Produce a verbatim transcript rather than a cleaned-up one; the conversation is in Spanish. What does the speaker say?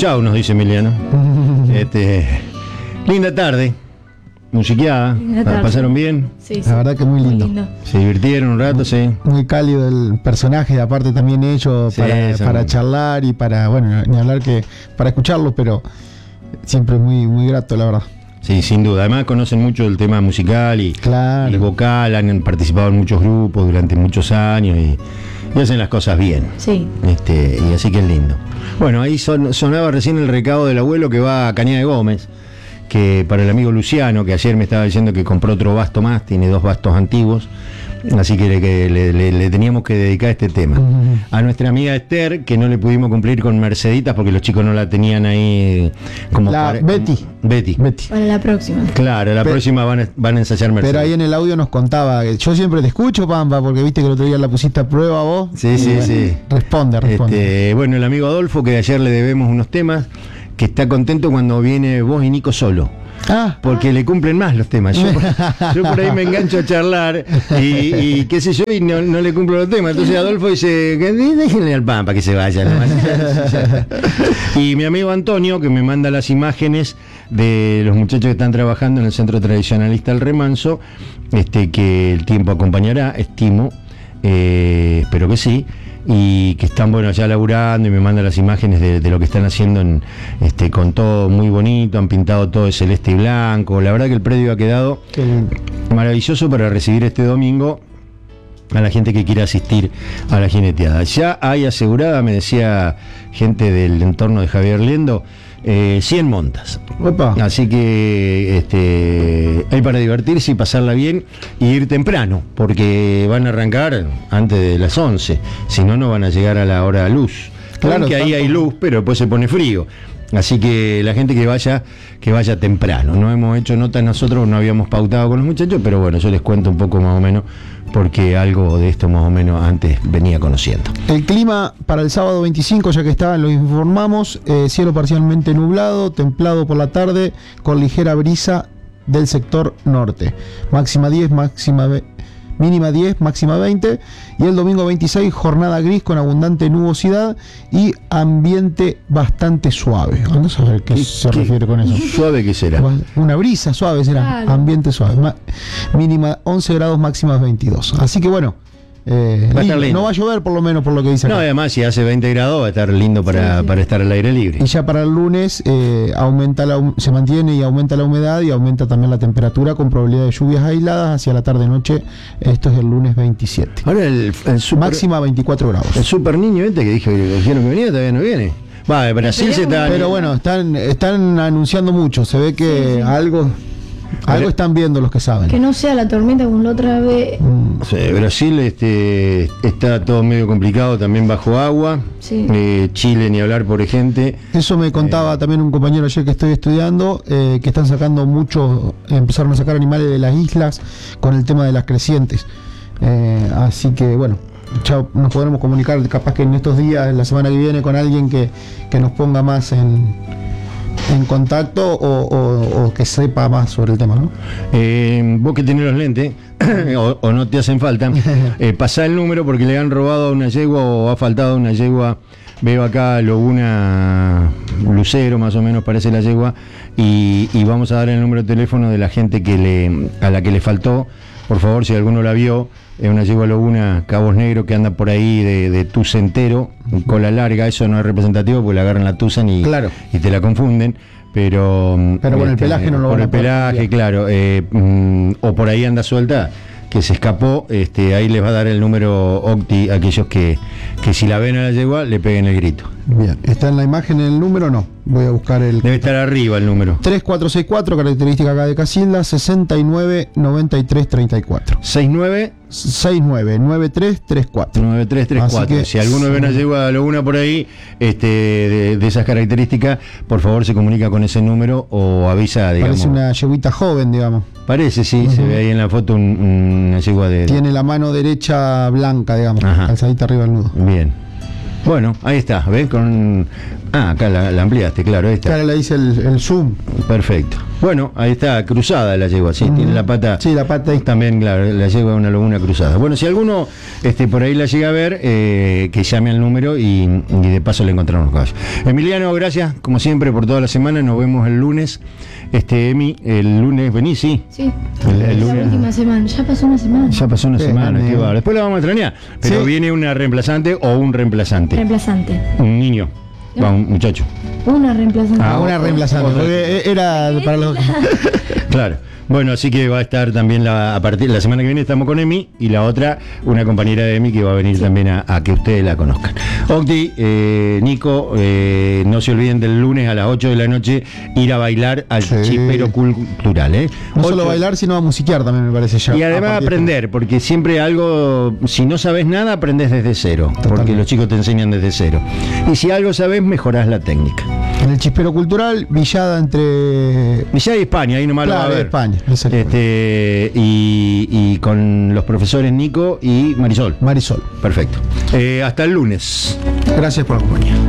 chau, nos dice Emiliano. este, linda tarde, musiqueada, tarde. ¿Pasaron bien? Sí, sí. La verdad que muy lindo. Muy lindo. ¿Se divirtieron un rato? Sí. Muy cálido el personaje, aparte también ellos Sí, para, son- para charlar y para, bueno, ni hablar que para escucharlos, pero siempre muy, muy grato, la verdad. Sí, sin duda. Además conocen mucho el tema musical y, Claro. y vocal, han participado en muchos grupos durante muchos años y, y hacen las cosas bien. Sí. Este, y así que es lindo. Bueno, ahí son, sonaba recién el recado del abuelo que va a Cañada de Gómez, que para el amigo Luciano, que ayer me estaba diciendo que compró otro basto más, tiene dos bastos antiguos, así que le, que le, le- le teníamos que dedicar este tema. Ujú. A nuestra amiga Esther, que no le pudimos cumplir con Merceditas porque los chicos no la tenían ahí como La para- Betty. Betty. Betty. Para la próxima. Claro, la Pe- próxima van a, van a ensayar Mercedes. Pero ahí en el audio nos contaba, que yo siempre te escucho, Pampa, porque viste que el otro día la pusiste a prueba vos. Sí, Y sí, bueno, sí. Responde, responde. Este, bueno, el amigo Adolfo, que ayer le debemos unos temas, que está contento cuando viene vos y Nico solo. Ah, Porque le cumplen más los temas. Yo, yo por ahí me engancho a charlar y, y qué sé yo, y no, no le cumplo los temas. Entonces Adolfo dice, que déjenle al Pampa que se vaya. ¿No? Y mi amigo Antonio, que me manda las imágenes de los muchachos que están trabajando en el Centro Tradicionalista El Remanso, este, que el tiempo acompañará, estimo, eh, espero que sí, y que están bueno ya laburando y me mandan las imágenes de, de lo que están haciendo en, este, con todo muy bonito, han pintado todo de celeste y blanco. La verdad que el predio ha quedado qué lindo. maravilloso para recibir este domingo a la gente que quiera asistir a la jineteada. Ya hay asegurada, me decía gente del entorno de Javier Liendo, eh, cien montas. Opa. Así que este, hay para divertirse y pasarla bien y ir temprano, porque van a arrancar antes de las once, si no, no van a llegar a la hora de luz. Claro Claro, que ahí tanto- hay luz, pero después se pone frío. Así que la gente que vaya, que vaya temprano. No hemos hecho nota nosotros, no habíamos pautado con los muchachos, pero bueno, yo les cuento un poco más o menos, porque algo de esto más o menos antes venía conociendo. El clima para el sábado veinticinco, ya que está, lo informamos, eh, cielo parcialmente nublado, templado por la tarde, con ligera brisa del sector norte. Máxima diez, máxima ve- mínima diez, máxima veinte. Y el domingo veintiséis, jornada gris con abundante nubosidad y ambiente bastante suave. Vamos a ver qué, ¿Qué- se qué- refiere con eso. Suave que será. Una brisa suave será, Claro. ambiente suave. Ma- mínima once grados, máxima veintidós. Así que bueno, eh, Va a estar lindo. lindo. No va a llover por lo menos por lo que dice No, acá. además, si hace veinte grados, va a estar lindo para, Sí, sí. para estar al aire libre. Y ya para el lunes eh, aumenta la, hum- se mantiene y aumenta la humedad y aumenta también la temperatura con probabilidad de lluvias aisladas hacia la tarde-noche. Esto es el lunes veintisiete. Ahora el, el super, Máxima veinticuatro grados. el super niño este que dijo que dijeron que venía, todavía no viene. Va, de Brasil se está... Pero bueno, están, están anunciando mucho. Se ve que Sí, sí. algo, algo están viendo los que saben. Que no sea la tormenta como la otra vez. Mm, Sí, Brasil este, está todo medio complicado, también bajo agua. Sí. Eh, Chile, ni hablar, por gente. Eso me contaba también un compañero ayer que estoy estudiando, eh, que están sacando muchos, empezaron a sacar animales de las islas con el tema de las crecientes. Eh, así que bueno, ya nos podremos comunicar capaz que en estos días, la semana que viene, con alguien que, que nos ponga más en, en contacto o, o- o que sepa más sobre el tema, ¿no? Eh, vos que tenés los lentes, o, o no te hacen falta, eh, pasá el número porque le han robado a una yegua o ha faltado a una yegua. Veo acá Laguna Lucero, más o menos parece la yegua, y, y vamos a dar el número de teléfono de la gente que le, a la que le faltó. Por favor, si alguno la vio, es una yegua Laguna Cabos Negro que anda por ahí de, de tuza entero, cola larga. Eso no es representativo porque le agarran la tuza y, Claro. y te la confunden. Pero, Pero con el pelaje no lo por van a el poder pelaje, cambiar. claro, eh, mm, o por ahí anda suelta, que se escapó, este, ahí les va a dar el número Octi a aquellos que, que si la ven a la yegua le peguen el grito. Bien, ¿está en la imagen el número o no? Voy a buscar el... Debe estar arriba el número. tres cuatro seis cuatro, característica acá de Casilda, sesenta y nueve, noventa y tres, treinta y cuatro. seis nueve sesenta y nueve, noventa y tres, treinta y cuatro. nueve tres tres cuatro. Así que- Si alguno ve una yegua Laguna por ahí, este, de, de esas características, por favor se comunica con ese número o avisa, digamos. Parece una yeguita joven, digamos. Parece, sí, se ve ahí en la foto un- una yegua de... Tiene la mano derecha blanca, digamos, Ajá. calzadita arriba del nudo. Bien. Bueno, ahí está, ¿ves? Con... Ah, acá la, la ampliaste, claro, ahí está. Claro, le hice el, el zoom. Perfecto. Bueno, ahí está, cruzada la yegua, sí, uh-huh. Tiene la pata. Sí, la pata ahí. También, claro, la yegua es una laguna cruzada. Bueno, si alguno este, por ahí la llega a ver, eh, que llame al número y, y de paso le encontramos los caballos. Emiliano, gracias, como siempre, por toda la semana. Nos vemos el lunes. Este, Emi, el lunes venís, sí. Sí, el, el la lunes. última semana, ya pasó una semana. Ya pasó una Sí, semana, vale. qué bárbaro. Después la vamos a extrañar, pero Sí. viene una reemplazante o un reemplazante. Reemplazante. Un niño, No. va, un muchacho. Una reemplazante. Ah, Una reemplazante. otra. Porque era para los. Claro. Bueno, así que va a estar también la, a partir la semana que viene estamos con Emi y la otra, una compañera de Emi que va a venir también a, a que ustedes la conozcan. Octi, eh, Nico, eh, no se olviden del lunes a las ocho de la noche ir a bailar al Sí. Chispero Cultural. ¿eh? No solo Ocho- bailar, sino a musiquear también me parece ya. Y a además partir de- aprender, porque siempre algo, si no sabes nada, aprendes desde cero, porque Totalmente. los chicos te enseñan desde cero. Y si algo sabes, mejorás la técnica. En el Chispero Cultural, Villada entre. Villa y España, ahí nomás lo va a Claro, ver. España. exacto. Este, y, y con los profesores Nico y Marisol. Marisol. Perfecto. Eh, hasta el lunes. Gracias por la compañía.